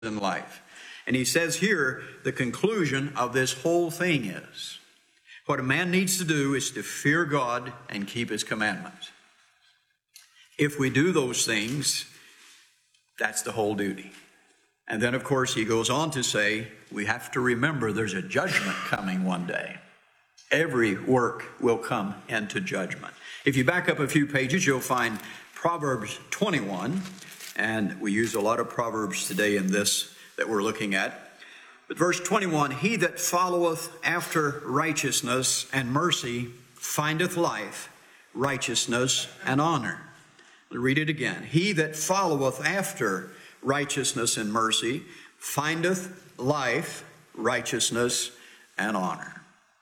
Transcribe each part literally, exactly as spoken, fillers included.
in life. And he says here, the conclusion of this whole thing is, what a man needs to do is to fear God and keep his commandments. If we do those things, that's the whole duty. And then, of course, he goes on to say, we have to remember there's a judgment coming one day. Every work will come into judgment. If you back up a few pages, you'll find Proverbs twenty-one, and we use a lot of Proverbs today in this that we're looking at. But verse twenty-one, he that followeth after righteousness and mercy findeth life, righteousness, and honor. I'll read it again. He that followeth after righteousness and mercy findeth life, righteousness, and honor.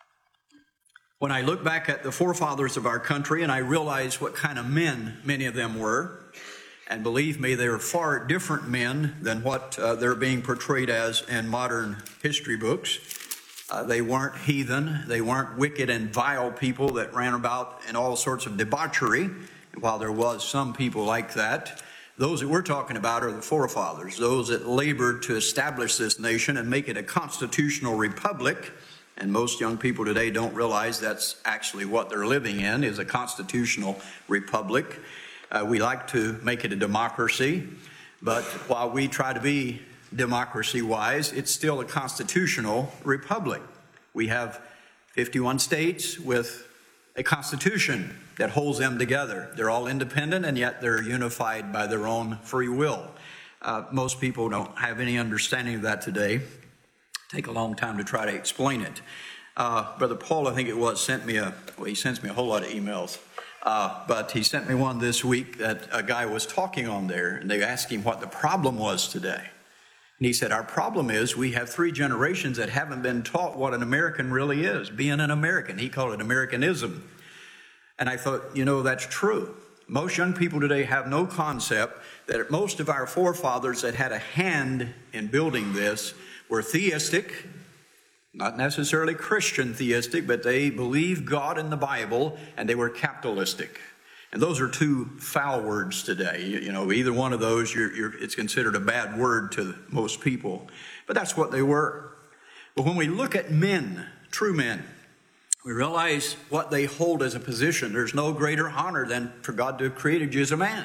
When I look back at the forefathers of our country and I realize what kind of men many of them were, and believe me, they are far different men than what uh, they're being portrayed as in modern history books. Uh, they weren't heathen. They weren't wicked and vile people that ran about in all sorts of debauchery. And while there was some people like that, those that we're talking about are the forefathers, those that labored to establish this nation and make it a constitutional republic. And most young people today don't realize that's actually what they're living in, is a constitutional republic. Uh, we like to make it a democracy, but while we try to be democracy-wise, it's still a constitutional republic. We have fifty-one states with a constitution that holds them together. They're all independent, and yet they're unified by their own free will. Uh, most people don't have any understanding of that today. Take a long time to try to explain it. Uh, Brother Paul, I think it was, sent me a, well, he sends me a whole lot of emails. Uh, but he sent me one this week that a guy was talking on there, and they asked him what the problem was today. And he said, our problem is we have three generations that haven't been taught what an American really is, being an American. He called it Americanism. And I thought, you know, that's true. Most young people today have no concept that most of our forefathers that had a hand in building this were theistic, not necessarily Christian theistic, but they believed God in the Bible, and they were capitalistic. And those are two foul words today. You, you know, either one of those, you're, you're, it's considered a bad word to most people. But that's what they were. But when we look at men, true men, we realize what they hold as a position. There's no greater honor than for God to have created you as a man.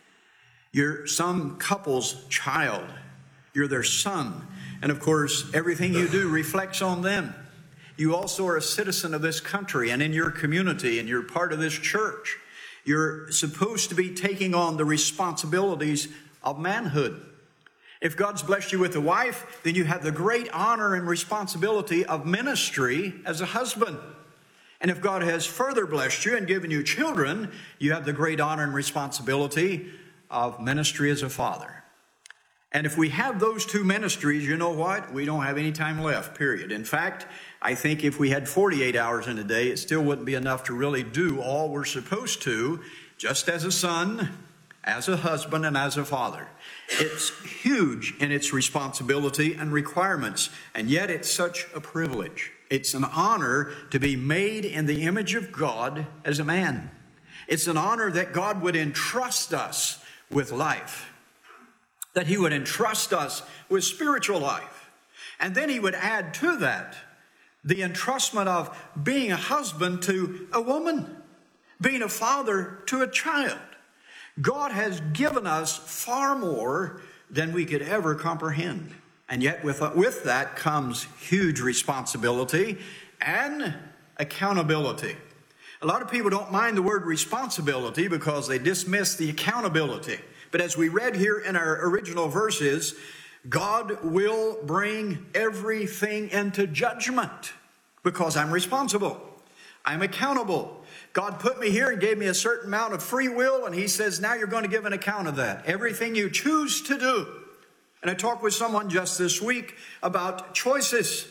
You're some couple's child. You're their son. And of course, everything you do reflects on them. You also are a citizen of this country and in your community, and you're part of this church. You're supposed to be taking on the responsibilities of manhood. If God's blessed you with a wife, then you have the great honor and responsibility of ministry as a husband. And if God has further blessed you and given you children, you have the great honor and responsibility of ministry as a father. And if we have those two ministries, you know what? We don't have any time left, period. In fact, I think if we had forty-eight hours in a day, it still wouldn't be enough to really do all we're supposed to, just as a son, as a husband, and as a father. It's huge in its responsibility and requirements, and yet it's such a privilege. It's an honor to be made in the image of God as a man. It's an honor that God would entrust us with life, that he would entrust us with spiritual life. And then he would add to that the entrustment of being a husband to a woman, being a father to a child. God has given us far more than we could ever comprehend. And yet with, with that comes huge responsibility and accountability. A lot of people don't mind the word responsibility because they dismiss the accountability. But as we read here in our original verses, God will bring everything into judgment because I'm responsible. I'm accountable. God put me here and gave me a certain amount of free will, and he says, now you're going to give an account of that. Everything you choose to do. And I talked with someone just this week about choices.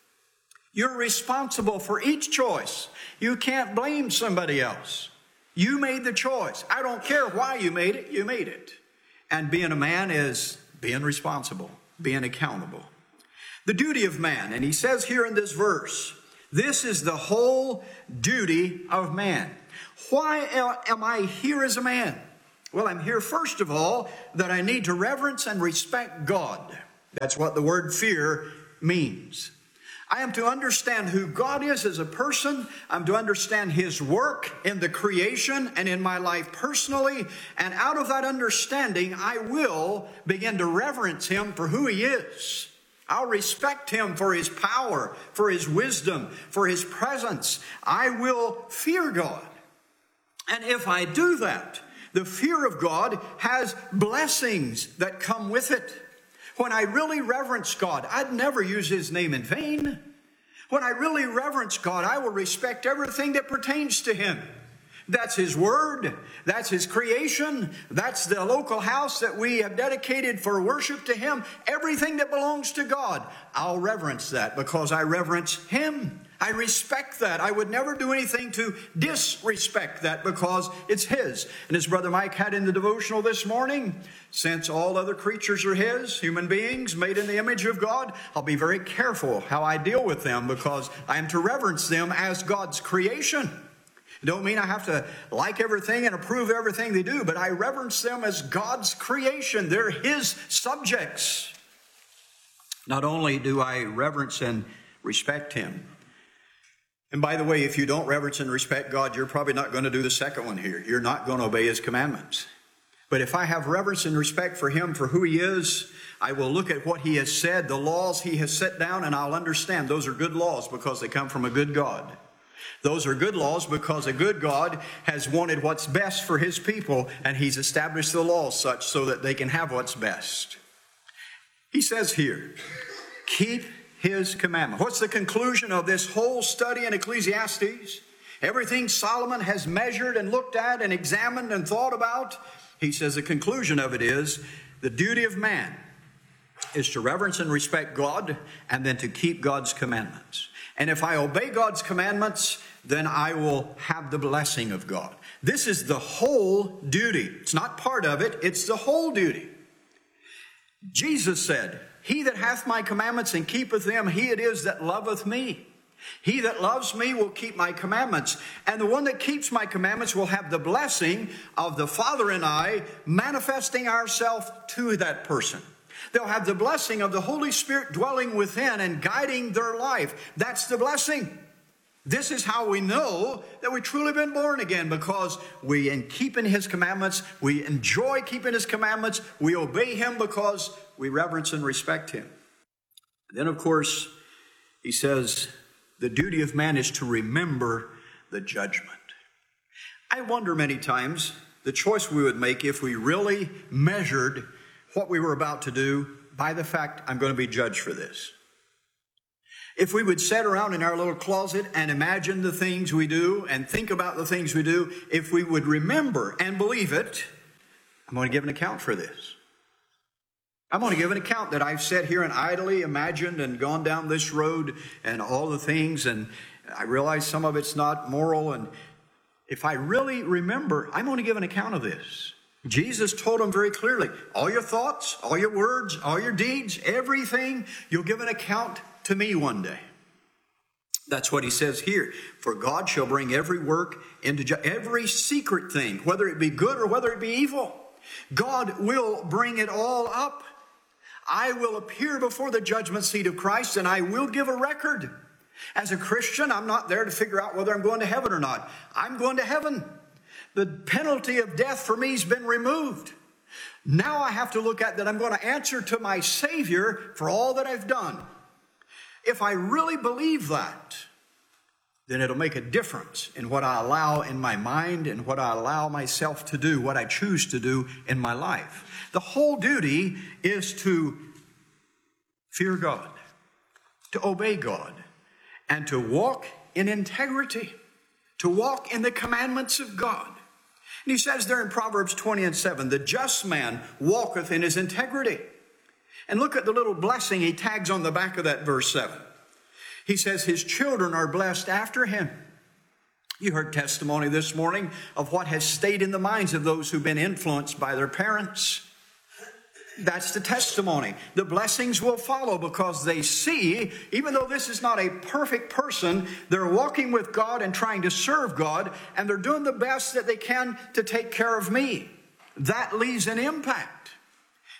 You're responsible for each choice. You can't blame somebody else. You made the choice. I don't care why you made it, you made it. And being a man is being responsible, being accountable. The duty of man, and he says here in this verse, this is the whole duty of man. Why am I here as a man? Well, I'm here, first of all, that I need to reverence and respect God. That's what the word fear means. I am to understand who God is as a person. I'm to understand His work in the creation and in my life personally. And out of that understanding, I will begin to reverence Him for who He is. I'll respect Him for His power, for His wisdom, for His presence. I will fear God. And if I do that, the fear of God has blessings that come with it. When I really reverence God, I'd never use His name in vain. When I really reverence God, I will respect everything that pertains to Him. That's His Word. That's His creation. That's the local house that we have dedicated for worship to Him. Everything that belongs to God, I'll reverence that because I reverence Him. I respect that. I would never do anything to disrespect that because it's His. And as Brother Mike had in the devotional this morning, since all other creatures are His, human beings made in the image of God, I'll be very careful how I deal with them because I am to reverence them as God's creation. It don't mean I have to like everything and approve everything they do, but I reverence them as God's creation. They're His subjects. Not only do I reverence and respect Him, and by the way, if you don't reverence and respect God, you're probably not going to do the second one here. You're not going to obey His commandments. But if I have reverence and respect for Him, for who He is, I will look at what He has said, the laws He has set down, and I'll understand those are good laws because they come from a good God. Those are good laws because a good God has wanted what's best for His people, and He's established the laws such so that they can have what's best. He says here, keep His commandment. What's the conclusion of this whole study in Ecclesiastes? Everything Solomon has measured and looked at and examined and thought about, he says the conclusion of it is the duty of man is to reverence and respect God and then to keep God's commandments. And if I obey God's commandments, then I will have the blessing of God. This is the whole duty. It's not part of it, it's the whole duty. Jesus said, he that hath my commandments and keepeth them, he it is that loveth me. He that loves me will keep my commandments. And the one that keeps my commandments will have the blessing of the Father and I manifesting ourselves to that person. They'll have the blessing of the Holy Spirit dwelling within and guiding their life. That's the blessing. This is how we know that we've truly been born again, because we, in keeping His commandments, we enjoy keeping His commandments. We obey Him because we reverence and respect Him. Then, of course, he says, the duty of man is to remember the judgment. I wonder many times the choice we would make if we really measured what we were about to do by the fact, I'm going to be judged for this. If we would sit around in our little closet and imagine the things we do and think about the things we do, if we would remember and believe it, I'm going to give an account for this. I'm going to give an account that I've sat here and idly imagined and gone down this road and all the things, and I realize some of it's not moral, and if I really remember, I'm going to give an account of this. Jesus told them very clearly, all your thoughts, all your words, all your deeds, everything, you'll give an account to me one day. That's what he says here. For God shall bring every work into ju- every secret thing, whether it be good or whether it be evil. God will bring it all up. I will appear before the judgment seat of Christ, and I will give a record. As a Christian, I'm not there to figure out whether I'm going to heaven or not. I'm going to heaven. The penalty of death for me has been removed. Now I have to look at that I'm going to answer to my Savior for all that I've done. If I really believe that, then it'll make a difference in what I allow in my mind and what I allow myself to do, what I choose to do in my life. The whole duty is to fear God, to obey God, and to walk in integrity, to walk in the commandments of God. And he says there in Proverbs twenty and seven, the just man walketh in his integrity. And look at the little blessing he tags on the back of that verse seven. He says his children are blessed after him. You heard testimony this morning of what has stayed in the minds of those who've been influenced by their parents. That's the testimony. The blessings will follow because they see, even though this is not a perfect person, they're walking with God and trying to serve God, and they're doing the best that they can to take care of me. That leaves an impact.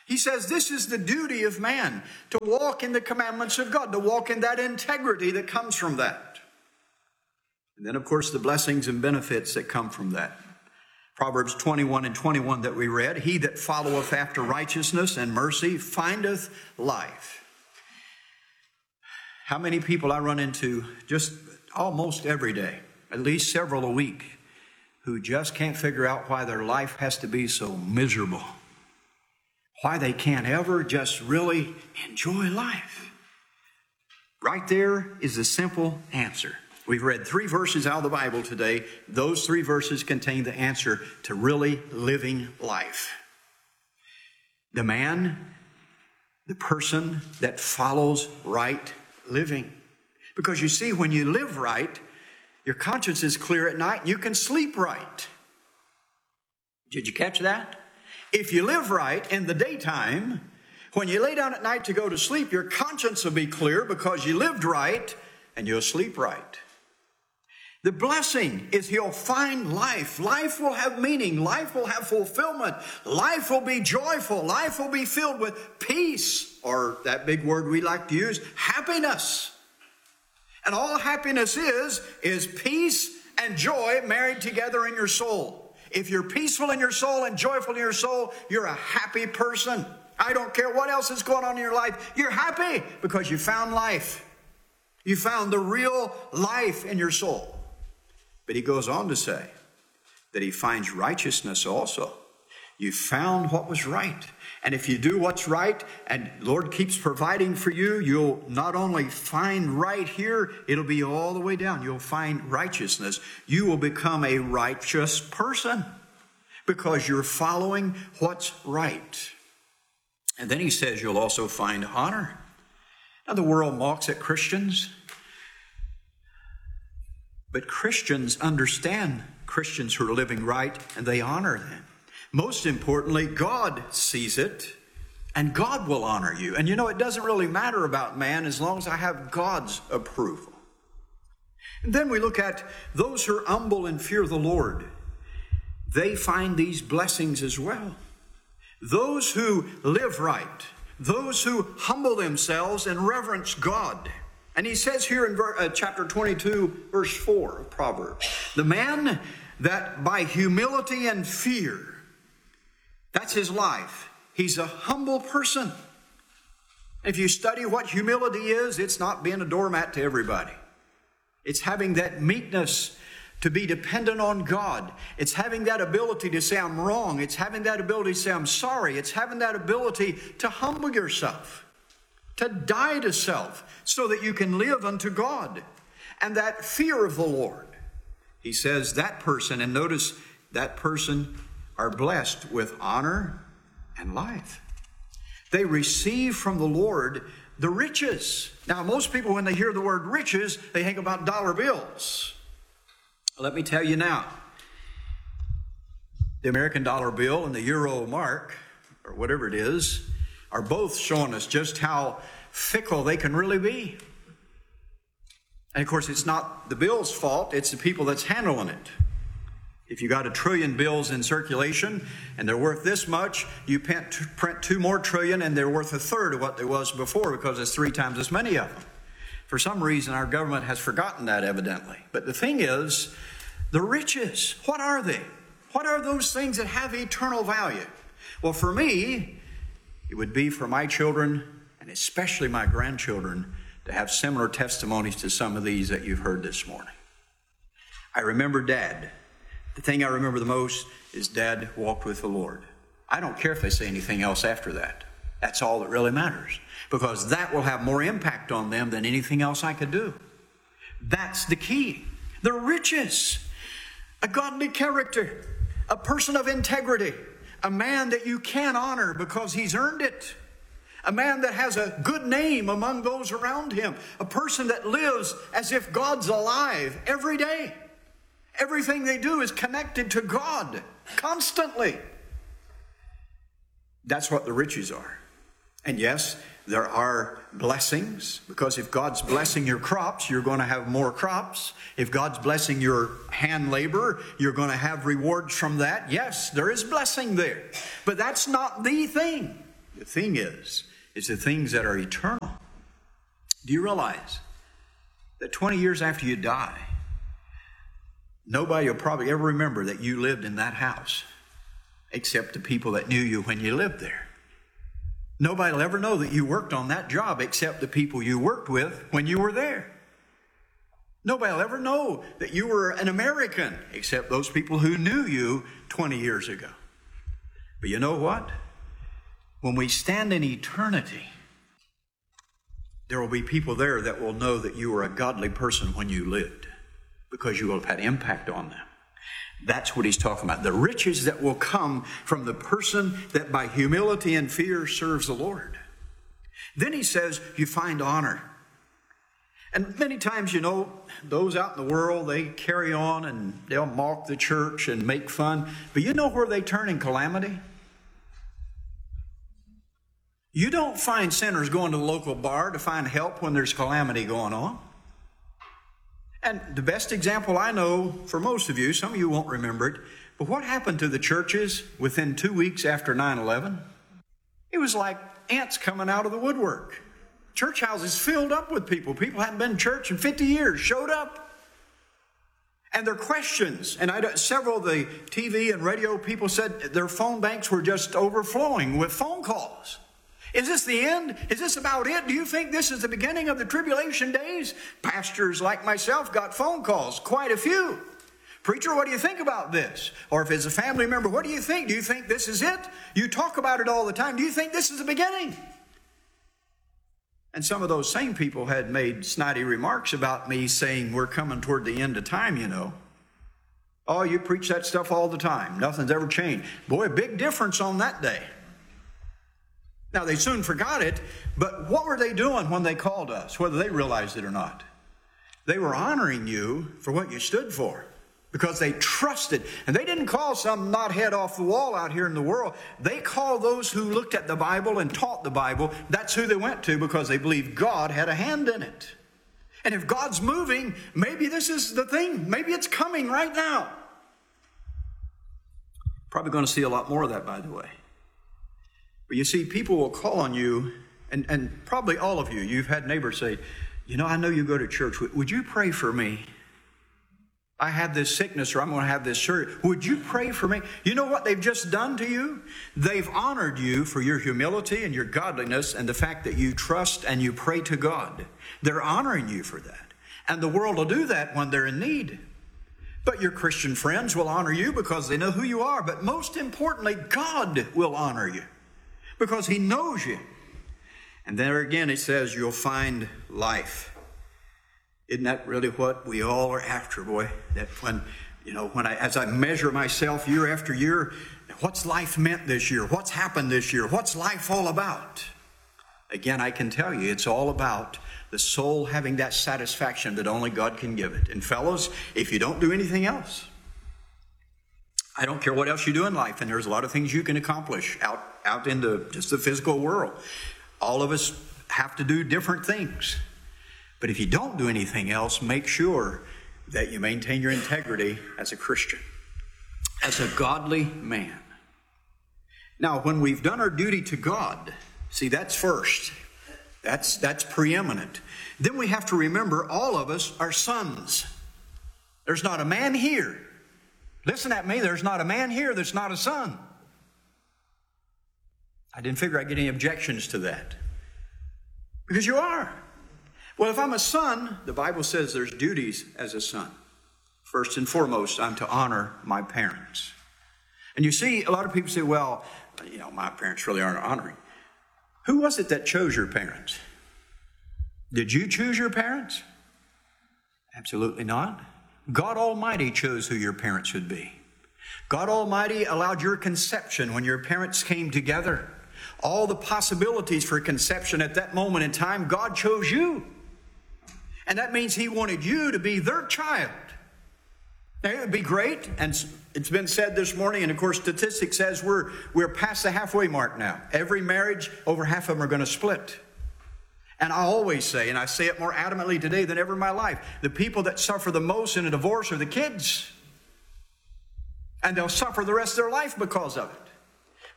He says this is the duty of man, to walk in the commandments of God, to walk in that integrity that comes from that. And then, of course, the blessings and benefits that come from that. Proverbs twenty-one and twenty-one that we read, he that followeth after righteousness and mercy findeth life. How many people I run into just almost every day, at least several a week, who just can't figure out why their life has to be so miserable. Why they can't ever just really enjoy life. Right there is the simple answer. We've read three verses out of the Bible today. Those three verses contain the answer to really living life. The man, the person that follows right living. Because you see, when you live right, your conscience is clear at night and you can sleep right. Did you catch that? If you live right in the daytime, when you lay down at night to go to sleep, your conscience will be clear because you lived right and you'll sleep right. The blessing is he'll find life. Life will have meaning. Life will have fulfillment. Life will be joyful. Life will be filled with peace, or that big word we like to use, happiness. And all happiness is, is peace and joy married together in your soul. If you're peaceful in your soul and joyful in your soul, you're a happy person. I don't care what else is going on in your life. You're happy because you found life. You found the real life in your soul. But he goes on to say that he finds righteousness also. You found what was right. And if you do what's right and the Lord keeps providing for you, you'll not only find right here, it'll be all the way down. You'll find righteousness. You will become a righteous person because you're following what's right. And then he says you'll also find honor. Now the world mocks at Christians, but Christians understand Christians who are living right and they honor them. Most importantly, God sees it, and God will honor you. And you know, it doesn't really matter about man as long as I have God's approval. And then we look at those who are humble and fear the Lord. They find these blessings as well. Those who live right, those who humble themselves and reverence God. And he says here in uh, chapter twenty-two, verse four of Proverbs, the man that by humility and fear, that's his life. He's a humble person. If you study what humility is, it's not being a doormat to everybody. It's having that meekness to be dependent on God. It's having that ability to say, I'm wrong. It's having that ability to say, I'm sorry. It's having that ability to humble yourself, to die to self, so that you can live unto God. And that fear of the Lord. He says that person, and notice that person are blessed with honor and life. They receive from the Lord the riches. Now, most people, when they hear the word riches, they think about dollar bills. Let me tell you now, the American dollar bill and the euro mark, or whatever it is, are both showing us just how fickle they can really be. And of course, it's not the bill's fault, it's the people that's handling it. If you got a trillion bills in circulation and they're worth this much, you print two more trillion and they're worth a third of what they was before because there's three times as many of them. For some reason, our government has forgotten that, evidently. But the thing is, the riches, what are they? What are those things that have eternal value? Well, for me, it would be for my children, and especially my grandchildren, to have similar testimonies to some of these that you've heard this morning. I remember Dad. The thing I remember the most is Dad walked with the Lord. I don't care if they say anything else after that. That's all that really matters, because that will have more impact on them than anything else I could do. That's the key. The riches, a godly character, a person of integrity, a man that you can honor because he's earned it, a man that has a good name among those around him, a person that lives as if God's alive every day. Everything they do is connected to God constantly. That's what the riches are. And yes, there are blessings, because if God's blessing your crops, you're going to have more crops. If God's blessing your hand labor, you're going to have rewards from that. Yes, there is blessing there. But that's not the thing. The thing is, is the things that are eternal. Do you realize that twenty years after you die, nobody will probably ever remember that you lived in that house except the people that knew you when you lived there. Nobody will ever know that you worked on that job except the people you worked with when you were there. Nobody will ever know that you were an American except those people who knew you twenty years ago. But you know what? When we stand in eternity, there will be people there that will know that you were a godly person when you lived, because you will have had impact on them. That's what he's talking about. The riches that will come from the person that by humility and fear serves the Lord. Then he says, you find honor. And many times, you know, those out in the world, they carry on and they'll mock the church and make fun. But you know where they turn in calamity? You don't find sinners going to the local bar to find help when there's calamity going on. And the best example I know for most of you, some of you won't remember it, but what happened to the churches within two weeks after nine eleven? It was like ants coming out of the woodwork. Church houses filled up with people. People hadn't been to church in fifty years, showed up. And their questions, and I, several of the T V and radio people said their phone banks were just overflowing with phone calls. Is this the end? Is this about it? Do you think this is the beginning of the tribulation days? Pastors like myself got phone calls, quite a few. Preacher, what do you think about this? Or if it's a family member, what do you think? Do you think this is it? You talk about it all the time. Do you think this is the beginning? And some of those same people had made snotty remarks about me saying we're coming toward the end of time, you know. Oh, you preach that stuff all the time. Nothing's ever changed. Boy, a big difference on that day. Now, they soon forgot it, but what were they doing when they called us, whether they realized it or not? They were honoring you for what you stood for, because they trusted. And they didn't call some knothead off the wall out here in the world. They called those who looked at the Bible and taught the Bible. That's who they went to, because they believed God had a hand in it. And if God's moving, maybe this is the thing. Maybe it's coming right now. Probably going to see a lot more of that, by the way. But you see, people will call on you, and, and probably all of you, you've had neighbors say, you know, I know you go to church. Would you pray for me? I have this sickness, or I'm going to have this surgery. Would you pray for me? You know what they've just done to you? They've honored you for your humility and your godliness and the fact that you trust and you pray to God. They're honoring you for that. And the world will do that when they're in need. But your Christian friends will honor you because they know who you are. But most importantly, God will honor you because He knows you. And there again it says you'll find life. Isn't that really what we all are after, boy? That when, you know, when I, as I measure myself year after year, what's life meant this year? What's happened this year? What's life all about? Again, I can tell you, it's all about the soul having that satisfaction that only God can give it. And fellows, if you don't do anything else, I don't care what else you do in life, and there's a lot of things you can accomplish out, out in the, just the physical world. All of us have to do different things. But if you don't do anything else, make sure that you maintain your integrity as a Christian, as a godly man. Now, when we've done our duty to God, see, that's first. That's, that's preeminent. Then we have to remember all of us are sons. There's not a man here. Listen at me, there's not a man here that's not a son. I didn't figure I'd get any objections to that. Because you are. Well, if I'm a son, the Bible says there's duties as a son. First and foremost, I'm to honor my parents. And you see, a lot of people say, well, you know, my parents really aren't honoring. Who was it that chose your parents? Did you choose your parents? Absolutely not. God Almighty chose who your parents would be. God Almighty allowed your conception when your parents came together. All the possibilities for conception at that moment in time, God chose you. And that means He wanted you to be their child. Now, it would be great, and it's been said this morning, and of course statistics says we're, we're past the halfway mark now. Every marriage, over half of them are going to split. And I always say, and I say it more adamantly today than ever in my life, the people that suffer the most in a divorce are the kids. And they'll suffer the rest of their life because of it.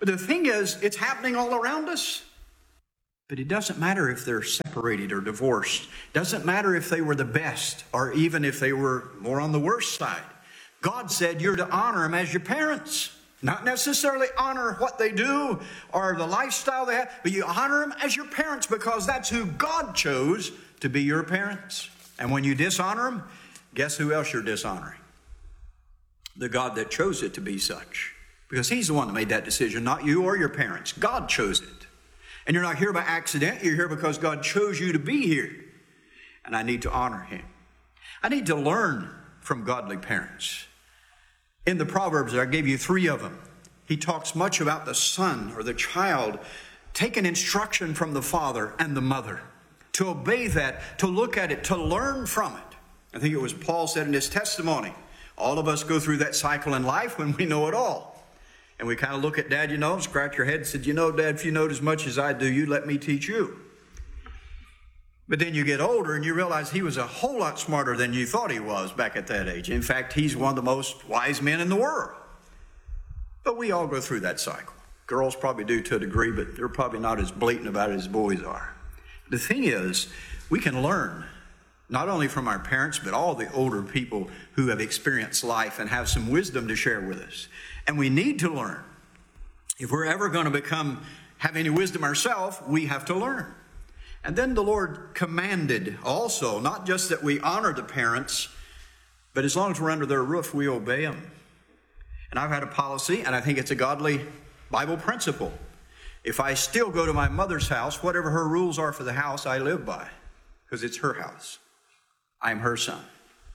But the thing is, it's happening all around us. But it doesn't matter if they're separated or divorced. It doesn't matter if they were the best or even if they were more on the worst side. God said you're to honor them as your parents. Not necessarily honor what they do or the lifestyle they have, but you honor them as your parents because that's who God chose to be your parents. And when you dishonor them, guess who else you're dishonoring? The God that chose it to be such. Because He's the one that made that decision, not you or your parents. God chose it. And you're not here by accident. You're here because God chose you to be here. And I need to honor Him. I need to learn from godly parents. In the Proverbs, I gave you three of them. He talks much about the son or the child taking instruction from the father and the mother, to obey that, to look at it, to learn from it. I think it was Paul said in his testimony, all of us go through that cycle in life when we know it all. And we kind of look at Dad, you know, scratch your head and said, you know, Dad, if you know as much as I do, you let me teach you. But then you get older and you realize he was a whole lot smarter than you thought he was back at that age. In fact, he's one of the most wise men in the world. But we all go through that cycle. Girls probably do to a degree, but they're probably not as blatant about it as boys are. The thing is, we can learn not only from our parents, but all the older people who have experienced life and have some wisdom to share with us. And we need to learn. If we're ever going to become, have any wisdom ourselves, we have to learn. And then the Lord commanded also, not just that we honor the parents, but as long as we're under their roof, we obey them. And I've had a policy, and I think it's a godly Bible principle. If I still go to my mother's house, whatever her rules are for the house, I live by, because it's her house. I'm her son.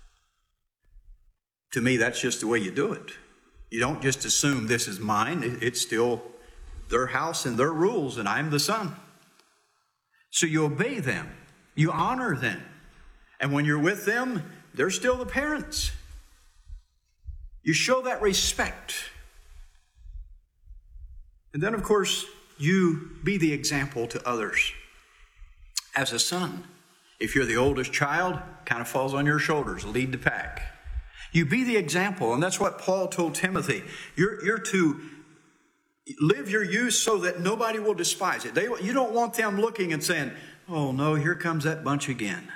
To me, that's just the way you do it. You don't just assume this is mine. It's still their house and their rules, and I'm the son. So you obey them. You honor them. And when you're with them, they're still the parents. You show that respect. And then, of course, you be the example to others. As a son, if you're the oldest child, kind of falls on your shoulders, lead the pack. You be the example, and that's what Paul told Timothy. You're, you're to live your youth so that nobody will despise it. They, you don't want them looking and saying, oh no, here comes that bunch again.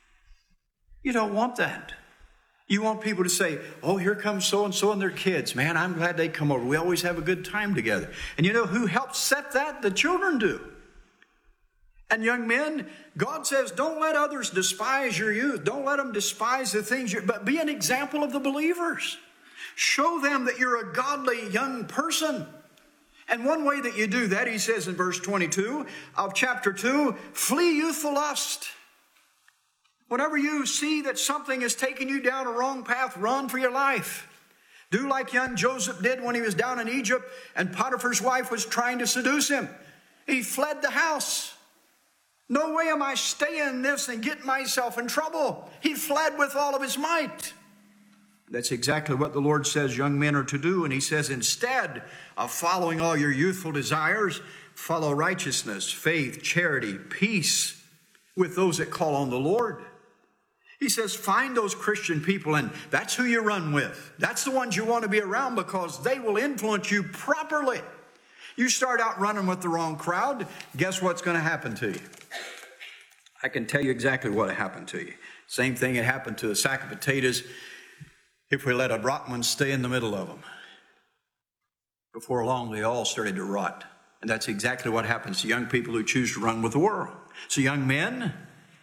You don't want that. You want people to say, oh, here comes so-and-so and their kids. Man, I'm glad they come over. We always have a good time together. And you know who helps set that? The children do. And young men, God says, don't let others despise your youth. Don't let them despise the things, you, but be an example of the believers. Show them that you're a godly young person. And one way that you do that, he says in verse twenty-two of chapter two, flee youthful lust. Whenever you see that something is taking you down a wrong path, run for your life. Do like young Joseph did when he was down in Egypt and Potiphar's wife was trying to seduce him. He fled the house. No way am I staying in this and getting myself in trouble. He fled with all of his might. That's exactly what the Lord says young men are to do. And he says, instead of following all your youthful desires, follow righteousness, faith, charity, peace with those that call on the Lord. He says, find those Christian people, and that's who you run with. That's the ones you want to be around because they will influence you properly. You start out running with the wrong crowd, guess what's going to happen to you? I can tell you exactly what happened to you. Same thing that happened to a sack of potatoes if we let a rotten one stay in the middle of them. Before long, they all started to rot. And that's exactly what happens to young people who choose to run with the world. So young men,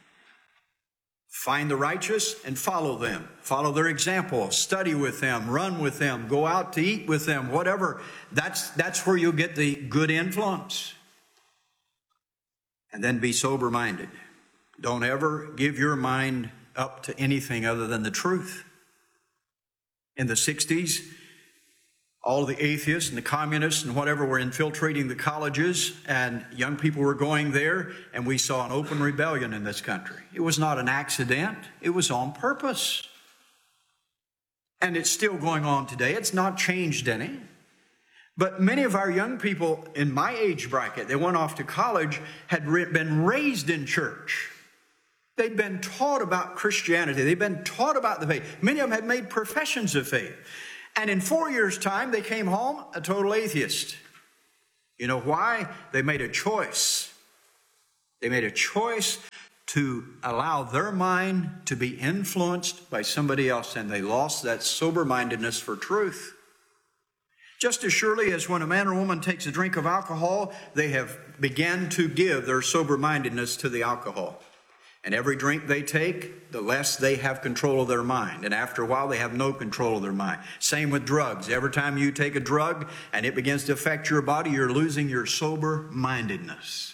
find the righteous and follow them. Follow their example. Study with them. Run with them. Go out to eat with them. Whatever. That's, that's where you'll get the good influence. And then be sober-minded. Don't ever give your mind up to anything other than the truth. In the sixties, all the atheists and the communists and whatever were infiltrating the colleges, and young people were going there, and we saw an open rebellion in this country. It was not an accident. It was on purpose. And it's still going on today. It's not changed any. But many of our young people in my age bracket, they went off to college, had been raised in church. They'd been taught about Christianity. They'd been taught about the faith. Many of them had made professions of faith. And in four years' time, they came home a total atheist. You know why? They made a choice. They made a choice to allow their mind to be influenced by somebody else, and they lost that sober-mindedness for truth. Just as surely as when a man or woman takes a drink of alcohol, they have began to give their sober-mindedness to the alcohol. And every drink they take, the less they have control of their mind. And after a while, they have no control of their mind. Same with drugs. Every time you take a drug and it begins to affect your body, you're losing your sober-mindedness.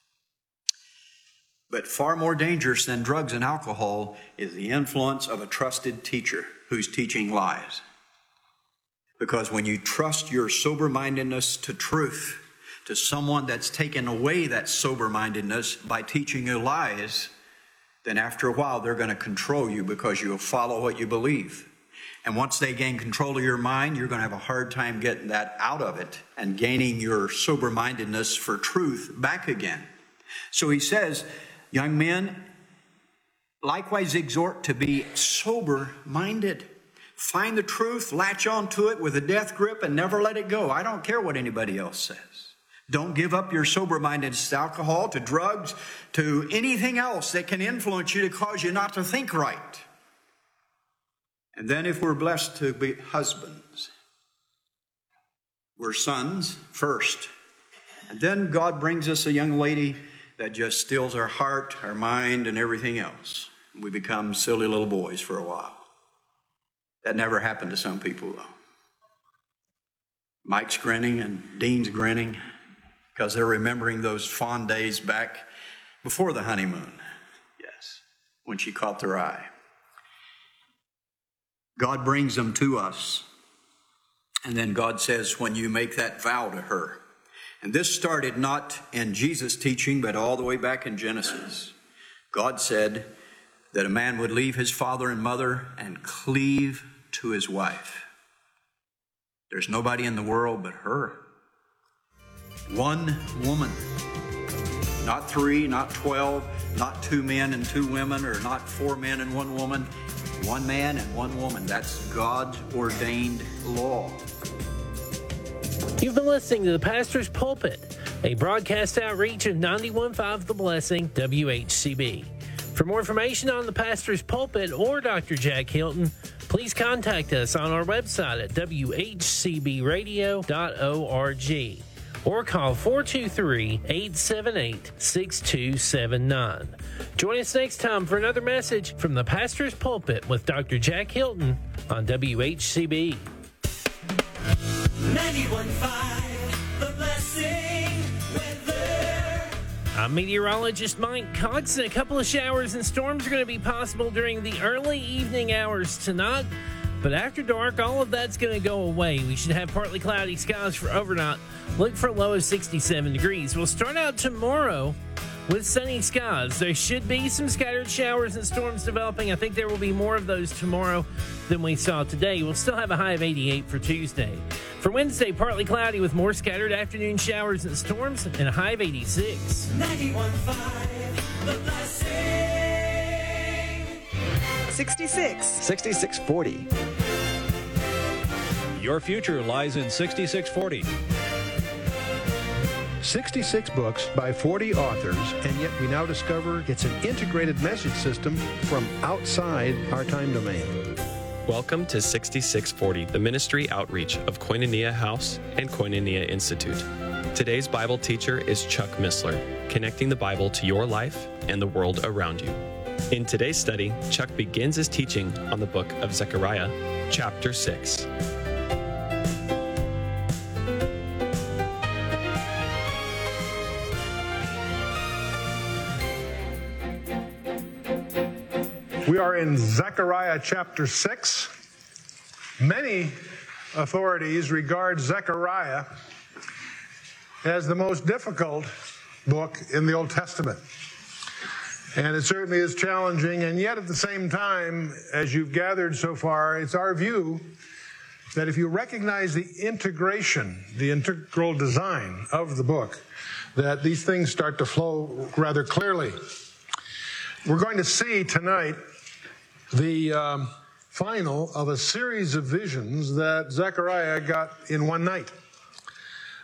But far more dangerous than drugs and alcohol is the influence of a trusted teacher who's teaching lies. Because when you trust your sober-mindedness to truth, to someone that's taken away that sober-mindedness by teaching you lies, then after a while they're going to control you because you'll follow what you believe. And once they gain control of your mind, you're going to have a hard time getting that out of it and gaining your sober-mindedness for truth back again. So he says, young men, likewise exhort to be sober-minded. Find the truth, latch onto it with a death grip, and never let it go. I don't care what anybody else says. Don't give up your sober-mindedness to alcohol, to drugs, to anything else that can influence you to cause you not to think right. And then if we're blessed to be husbands, we're sons first. And then God brings us a young lady that just steals our heart, our mind, and everything else. We become silly little boys for a while. That never happened to some people, though. Mike's grinning and Dean's grinning because they're remembering those fond days back before the honeymoon. Yes, when she caught their eye. God brings them to us. And then God says, when you make that vow to her. And this started not in Jesus' teaching, but all the way back in Genesis. God said that a man would leave his father and mother and cleave to his wife. There's nobody in the world but her. One woman. Not three, not twelve, not two men and two women, or not four men and one woman. One man and one woman. That's God's ordained law. You've been listening to The Pastor's Pulpit, a broadcast outreach of ninety-one point five The Blessing, W H C B. For more information on The Pastor's Pulpit or Doctor Jack Hilton, please contact us on our website at w h c b radio dot org or call four two three, eight seven eight, six two seven nine. Join us next time for another message from The Pastor's Pulpit with Doctor Jack Hilton on W H C B. ninety-one point five The Blessing weather. I'm meteorologist Mike Cox, and a couple of showers and storms are going to be possible during the early evening hours tonight. But after dark, all of that's going to go away. We should have partly cloudy skies for overnight. Look for a low of sixty-seven degrees. We'll start out tomorrow with sunny skies. There should be some scattered showers and storms developing. I think there will be more of those tomorrow than we saw today. We'll still have a high of eighty-eight for Tuesday. For Wednesday, partly cloudy with more scattered afternoon showers and storms and a high of eighty-six. ninety-one point five The Blessing. sixty-six. sixty-six forty. Your future lies in sixty-six forty. sixty-six books by forty authors, and yet we now discover it's an integrated message system from outside our time domain. Welcome to sixty-six forty, the ministry outreach of Koinonia House and Koinonia Institute. Today's Bible teacher is Chuck Missler, connecting the Bible to your life and the world around you. In today's study, Chuck begins his teaching on the book of Zechariah, chapter six. We are in Zechariah chapter six. Many authorities regard Zechariah as the most difficult book in the Old Testament. And it certainly is challenging, and yet at the same time, as you've gathered so far, it's our view that if you recognize the integration, the integral design of the book, that these things start to flow rather clearly. We're going to see tonight the um, final of a series of visions that Zechariah got in one night.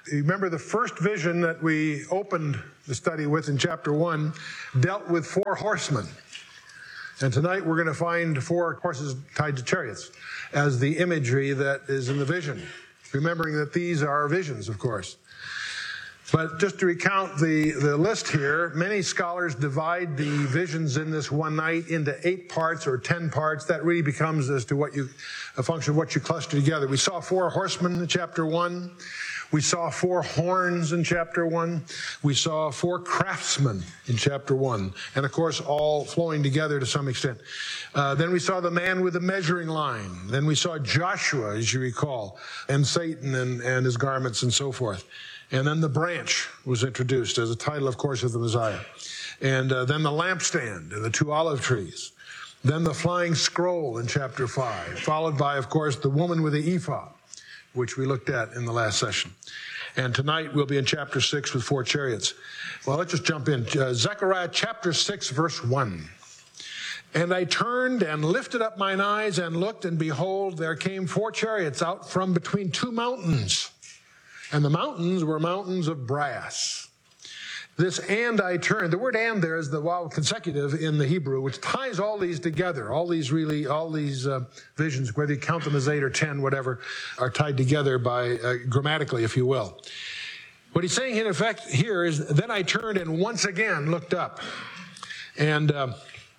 You remember the first vision that we opened the study with in chapter one dealt with four horsemen. And tonight we're going to find four horses tied to chariots as the imagery that is in the vision. Remembering that these are visions, of course. But just to recount the, the list here, many scholars divide the visions in this one night into eight parts or ten parts. That really becomes as to what you, a function of what you cluster together. We saw four horsemen in chapter one. We saw four horns in chapter one. We saw four craftsmen in chapter one. And of course, all flowing together to some extent. Uh, then we saw the man with the measuring line. Then we saw Joshua, as you recall, and Satan and, and his garments and so forth. And then the branch was introduced as a title, of course, of the Messiah. And uh, then the lampstand and the two olive trees. Then the flying scroll in chapter five, followed by, of course, the woman with the ephod, which we looked at in the last session. And tonight we'll be in chapter six with four chariots. Well, let's just jump in. Uh, Zechariah chapter six, verse one. And I turned and lifted up mine eyes and looked, and behold, there came four chariots out from between two mountains. And the mountains were mountains of brass. This and I turned, the word and there is the wow consecutive in the Hebrew, which ties all these together. All these really, all these uh, visions, whether you count them as eight or ten, whatever, are tied together by, uh, grammatically, if you will. What he's saying in effect here is, then I turned and once again looked up. And uh,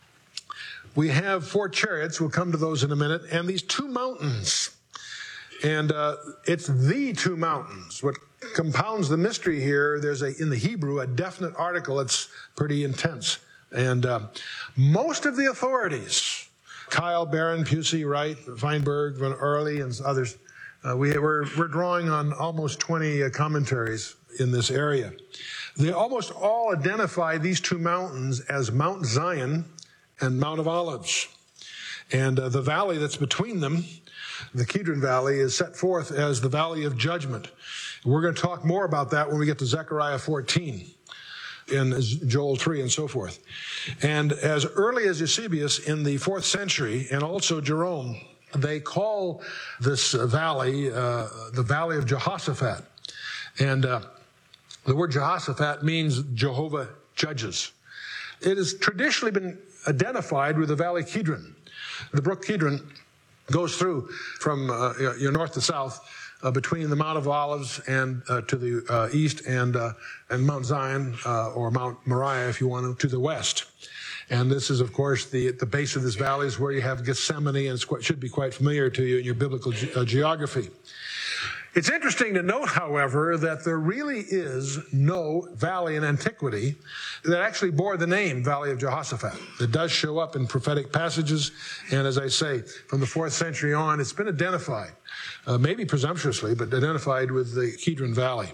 we have four chariots, we'll come to those in a minute, and these two mountains. And uh, it's the two mountains. What compounds the mystery here, there's a in the Hebrew a definite article. It's pretty intense. And uh, most of the authorities, Kyle, Barron, Pusey, Wright, Feinberg, Van Early, and others, uh, we, we're, we're drawing on almost twenty uh, commentaries in this area. They almost all identify these two mountains as Mount Zion and Mount of Olives. And uh, the valley that's between them, the Kidron Valley, is set forth as the Valley of Judgment. We're going to talk more about that when we get to Zechariah fourteen and Joel three and so forth. And as early as Eusebius in the fourth century, and also Jerome, they call this valley uh, the Valley of Jehoshaphat. And uh, the word Jehoshaphat means Jehovah judges. It has traditionally been identified with the Valley Kidron. The brook Kidron goes through from uh, you know, north to south uh, between the Mount of Olives and uh, to the uh, east and uh, and Mount Zion uh, or Mount Moriah, if you want to, to the west. And this is, of course, the at the base of this valley is where you have Gethsemane, and it should be quite familiar to you in your biblical ge- uh, geography. It's interesting to note, however, that there really is no valley in antiquity that actually bore the name Valley of Jehoshaphat. It does show up in prophetic passages, and as I say, from the fourth century on, it's been identified, uh, maybe presumptuously, but identified with the Kidron Valley.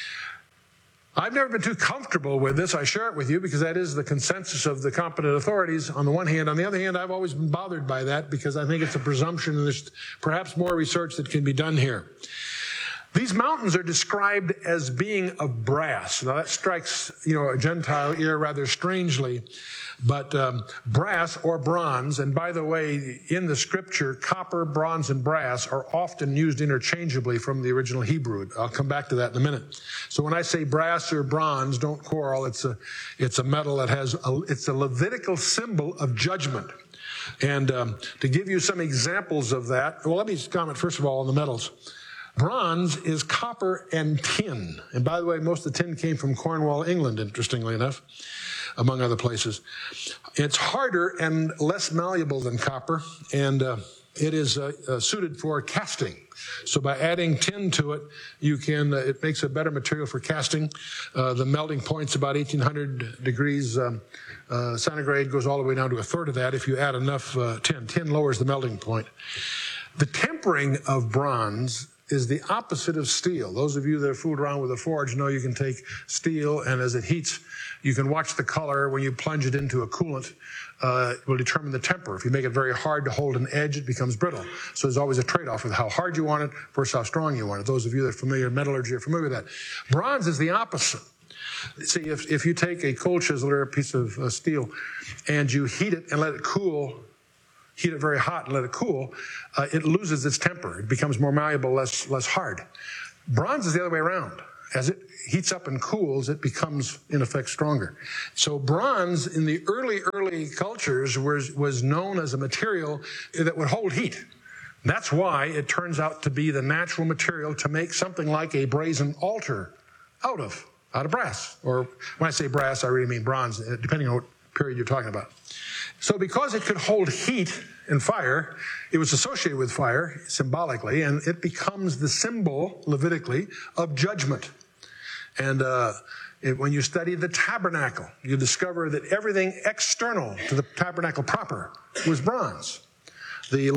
I've never been too comfortable with this. I share it with you because that is the consensus of the competent authorities on the one hand. On the other hand, I've always been bothered by that because I think it's a presumption and there's perhaps more research that can be done here. These mountains are described as being of brass. Now that strikes, you know, a Gentile ear rather strangely, but um, brass or bronze, and by the way, in the scripture, copper, bronze, and brass are often used interchangeably from the original Hebrew. I'll come back to that in a minute. So when I say brass or bronze, don't quarrel. It's a, it's a metal that has, a, it's a Levitical symbol of judgment. And um, to give you some examples of that, well, let me comment first of all on the metals. Bronze is copper and tin. And by the way, most of the tin came from Cornwall, England, interestingly enough, among other places. It's harder and less malleable than copper, and uh, it is uh, uh, suited for casting. So by adding tin to it, you can, uh, it makes a better material for casting. Uh, the melting point's about eighteen hundred degrees um, uh, centigrade, goes all the way down to a third of that if you add enough uh, tin. Tin lowers the melting point. The tempering of bronze is the opposite of steel. Those of you that have fooled around with a forge know you can take steel, and as it heats, you can watch the color when you plunge it into a coolant. Uh, it will determine the temper. If you make it very hard to hold an edge, it becomes brittle. So there's always a trade-off with how hard you want it versus how strong you want it. Those of you that are familiar with metallurgy are familiar with that. Bronze is the opposite. See, if, if you take a cold chiseler, a piece of uh, steel, and you heat it and let it cool, heat it very hot and let it cool, uh, it loses its temper. It becomes more malleable, less less hard. Bronze is the other way around. as it heats up and cools, it becomes, in effect, stronger. So bronze in the early, early cultures was, was known as a material that would hold heat. That's why it turns out to be the natural material to make something like a brazen altar out of, out of brass. Or when I say brass, I really mean bronze, depending on what period you're talking about. So because it could hold heat and fire, it was associated with fire symbolically, and it becomes the symbol, Levitically, of judgment. And uh, it, when you study the tabernacle, you discover that everything external to the tabernacle proper was bronze. The